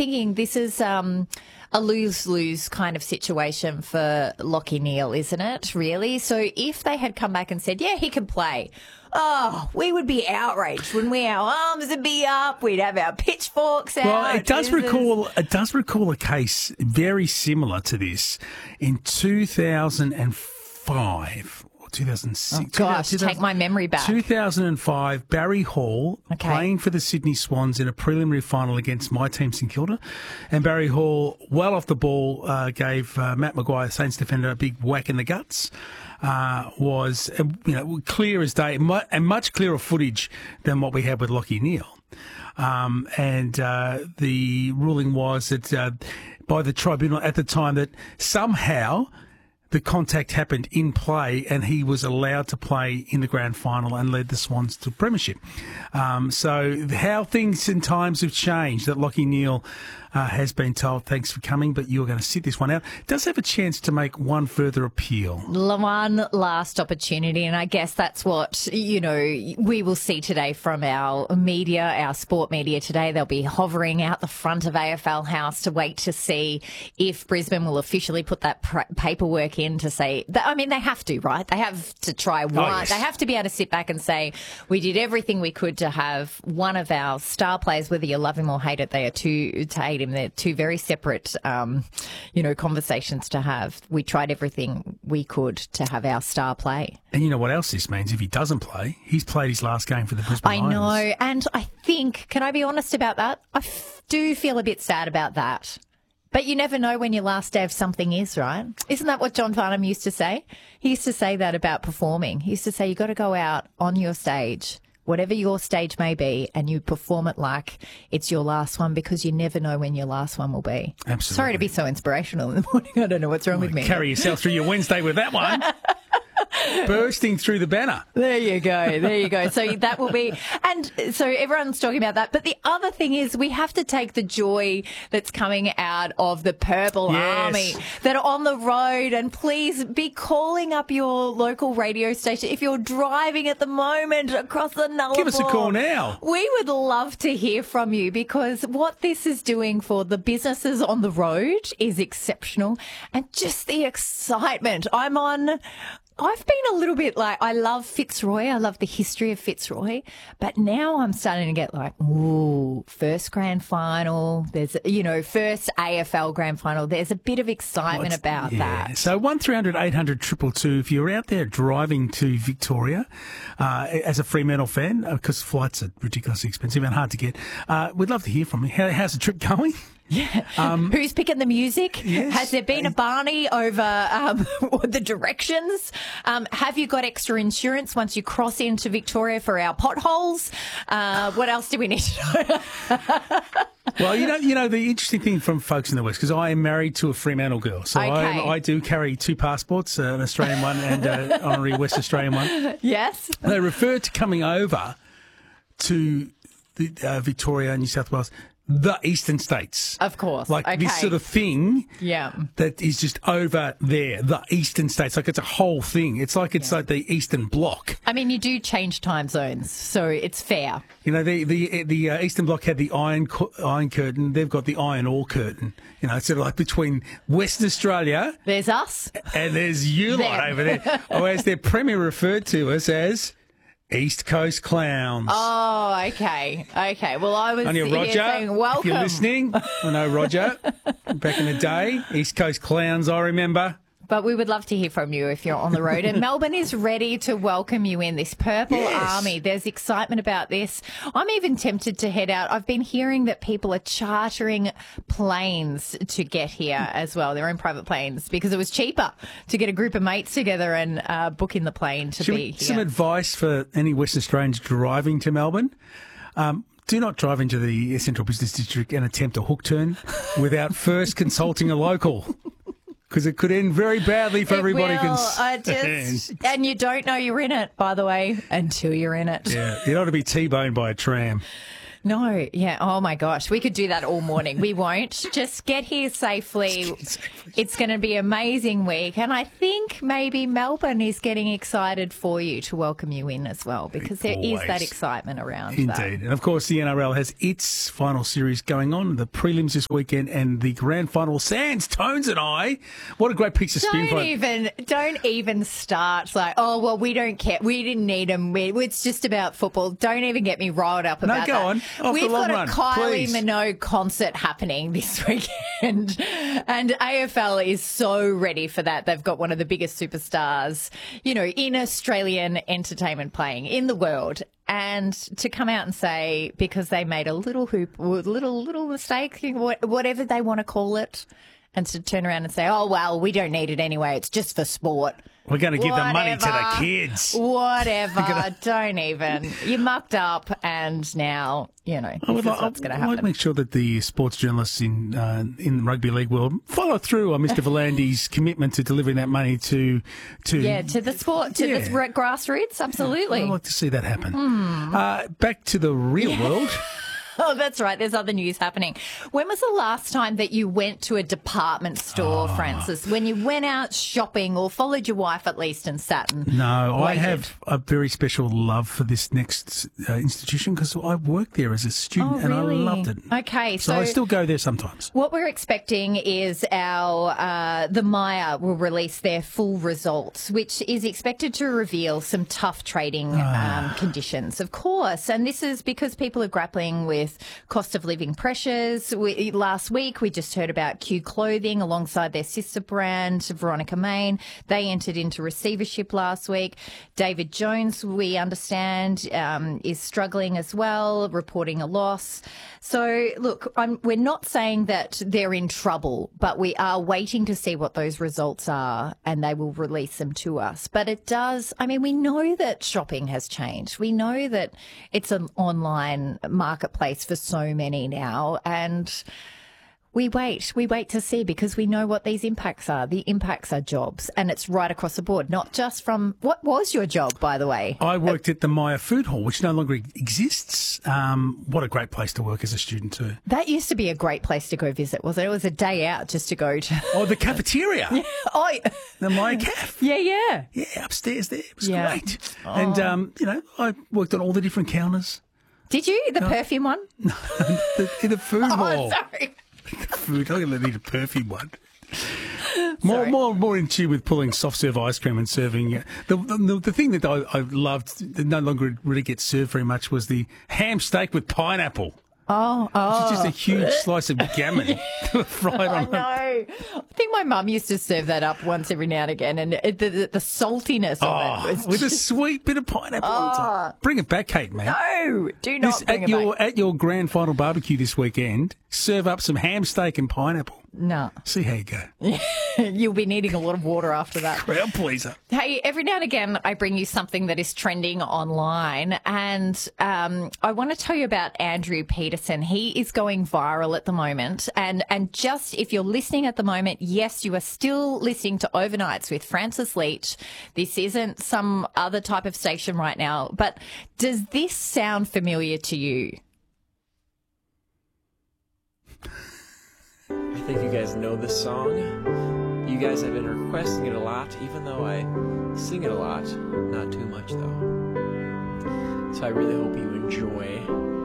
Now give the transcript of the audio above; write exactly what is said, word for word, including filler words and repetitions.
thinking this is um, a lose-lose kind of situation for Lachie Neale, isn't it, really? So if they had come back and said, yeah, he can play, oh, we would be outraged, wouldn't we? Our arms would be up. We'd have our pitchforks out. Well, it does This is- recall it does recall a case very similar to this in two thousand five. two thousand six. Oh, gosh, take my memory back. two thousand five, Barry Hall Okay. playing for the Sydney Swans in a preliminary final against my team, St Kilda. And Barry Hall, well off the ball, uh, gave uh, Matt Maguire, Saints defender, a big whack in the guts. Uh, was, uh, you know, clear as day, mu- and much clearer footage than what we had with Lachie Neale. Um, and uh, the ruling was that uh, by the tribunal at the time that somehow the contact happened in play and he was allowed to play in the grand final and led the Swans to premiership. Um, so how things and times have changed, that Lachie Neale uh, has been told, thanks for coming, but you're going to sit this one out. Does have a chance to make one further appeal. One last opportunity, and I guess that's what, you know, we will see today from our media, our sport media today. They'll be hovering out the front of A F L House to wait to see if Brisbane will officially put that pr- paperwork in to say, that, I mean, they have to, right? They have to try one. Oh, yes. They have to be able to sit back and say, we did everything we could to have one of our star players, whether you love him or hate it, they are two, to hate him, they're two very separate, um, you know, conversations to have. We tried everything we could to have our star play. And you know what else this means? If he doesn't play, he's played his last game for the Brisbane I Lions. know, and I think, can I be honest about that? I f- do feel a bit sad about that. But you never know when your last day of something is, right? Isn't that what John Farnham used to say? He used to say that about performing. He used to say, you got to go out on your stage, whatever your stage may be, and you perform it like it's your last one, because you never know when your last one will be. Absolutely. Sorry to be so inspirational in the morning. I don't know what's wrong with me. Carry yourself through your Wednesday with that one. Bursting through the banner. There you go. There you go. So that will be, and so everyone's talking about that. But the other thing is we have to take the joy that's coming out of the Purple Yes. Army that are on the road, and please be calling up your local radio station. If you're driving at the moment across the Nullarbor, Give us a call now. We would love to hear from you, because what this is doing for the businesses on the road is exceptional, and just the excitement. I'm on... I've been a little bit like, I love Fitzroy. I love the history of Fitzroy. But now I'm starting to get like, ooh, first grand final. There's, you know, first A F L grand final. There's a bit of excitement Well, about yeah. that. So one three hundred eight hundred two two two. If you're out there driving to Victoria uh, as a Fremantle fan, because flights are ridiculously expensive and hard to get, uh, we'd love to hear from you. How, how's the trip going? Yeah. Um, Who's picking the music? Yes. Has there been a Barney over um, the directions? Um, have you got extra insurance once you cross into Victoria for our potholes? Uh, what else do we need to know? Well, you know, you know the interesting thing from folks in the West, because I am married to a Fremantle girl, so Okay. I, I do carry two passports, uh, an Australian one and an honorary West Australian one. Yes. They refer to coming over to the, uh, Victoria, New South Wales, the eastern states. Of course. Like Okay. this sort of thing Yeah. that is just over there, the eastern states. Like it's a whole thing. It's like it's like the Eastern Bloc. I mean, you do change time zones, so it's fair. You know, the the the uh, Eastern Bloc had the iron cu- iron curtain. They've got the iron ore curtain. You know, it's sort of like between Western Australia There's us. and there's you lot Them. over there. Or as their premier referred to us as East Coast Clowns. Oh, okay. Okay. Well, I was On your here Roger, saying if welcome. you're listening, I know Roger, back in the day, East Coast Clowns, I remember. But we would love to hear from you if you're on the road. And Melbourne is ready to welcome you in, this Purple Yes. Army. There's excitement about this. I'm even tempted to head out. I've been hearing that people are chartering planes to get here as well, their own private planes, because it was cheaper to get a group of mates together and uh, book in the plane to Should be we- here. Some advice for any West Australians driving to Melbourne. Um, do not drive into the Central Business District and attempt a hook turn without first consulting a local, because it could end very badly for It everybody. will. I just, and you don't know you're in it, by the way, until you're in it. Yeah, you don't want to be T-boned by a tram. No, yeah. Oh my gosh, we could do that all morning. We won't. Just get here safely. It's going to be an amazing week, and I think maybe Melbourne is getting excited for you to welcome you in as well, because there Always. is that excitement around. Indeed, that. and of course the N R L has its final series going on, the prelims this weekend, and the grand final. Sands, Tones, and I. What a great piece of spin! Don't even, don't even start like, oh well, we don't care. We didn't need them. We, it's just about football. Don't even get me riled up about No, go that. on. Off We've the long got a run, Kylie please. Minogue concert happening this weekend, and A F L is so ready for that. They've got one of the biggest superstars, you know, in Australian entertainment playing in the world. And to come out and say, because they made a little hoop, little little mistake, whatever they want to call it, and to turn around and say, oh, well, we don't need it anyway. It's just for sport. We're going to give the money to the Whatever. kids. Whatever. Don't even. You mucked up, and now, you know, I would this is like, what's going to I'd like to happen. make sure that the sports journalists in uh, in the rugby league world follow through on Mister Volandi's commitment to delivering that money to to Yeah, to the sport, to Yeah. the grassroots, absolutely. I'd like to see that happen. Hmm. Uh, back to the real world. Oh, that's right. There's other news happening. When was the last time that you went to a department store, Oh. Francis? When you went out shopping or followed your wife at least and sat and No, I waited? have a very special love for this next uh, institution because I worked there as a student Oh, and I really? loved it. Okay, So, so, I still go there sometimes. what we're expecting is our uh, the Myer will release their full results, which is expected to reveal some tough trading Ah. um, conditions, of course. And this is because people are grappling with cost of living pressures. We, last week, we just heard about Q Clothing alongside their sister brand, Veronica Main. They entered into receivership last week. David Jones, we understand, um, is struggling as well, reporting a loss. So, look, I'm, we're not saying that they're in trouble, but we are waiting to see what those results are, and they will release them to us. But it does, I mean, we know that shopping has changed. We know that it's an online marketplace for so many now, and we wait. We wait to see because we know what these impacts are. The impacts are jobs, and it's right across the board, not just from... What was your job, by the way? I worked at the Myer Food Hall, which no longer exists. Um, what a great place to work as a student too. That used to be a great place to go visit, wasn't it? It was a day out just to go to... Oh, the cafeteria. Oh, The Myer Caf. yeah, yeah. Yeah, upstairs there. It was Yeah. great. And, um, you know, I worked on all the different counters. Did you? The perfume one? The, in the food Oh, hall. sorry. Food. I'm going to need a perfume one. More, Sorry. more, more in tune with pulling soft serve ice cream and serving. uh, The the, the thing that I, I loved that no longer really gets served very much was the ham steak with pineapple. Oh, oh. It's just a huge slice of gammon fried I on. know. I think my mum used to serve that up once every now and again, and it, the, the, the saltiness of Oh, it was with a just... sweet bit of pineapple on top. Bring it back, Kate, man. No, do not This, bring at it your back. at your grand final barbecue this weekend, serve up some ham steak and pineapple. No. See how you go. You'll be needing a lot of water after that. Crowd pleaser. Hey, every now and again, I bring you something that is trending online, and um, I want to tell you about Andrew Peterson. He is going viral at the moment, and and just if you're listening at the moment, yes, you are still listening to Overnights with Francis Leach. This isn't some other type of station right now, but does this sound familiar to you? I think you guys know this song. You guys have been requesting it a lot, even though I sing it a lot. Not too much, though. So I really hope you enjoy